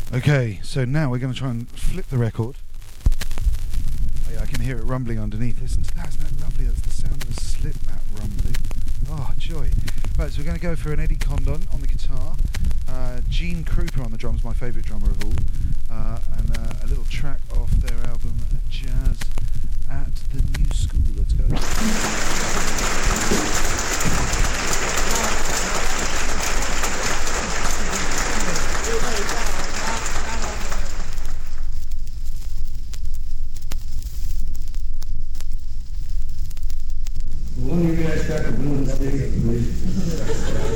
Okay, so now we're going to try and flip the record. Oh yeah, I can hear it rumbling underneath. Listen to that, isn't that lovely? That's the sound of a slip mat rumbling. Oh, joy. Right, so we're going to go for an Eddie Condon on the guitar, Gene Krupa on the drums, my favourite drummer of all, and a little track off their album Jazz at the New School. Let's go. One of you guys got the blue and stick, please.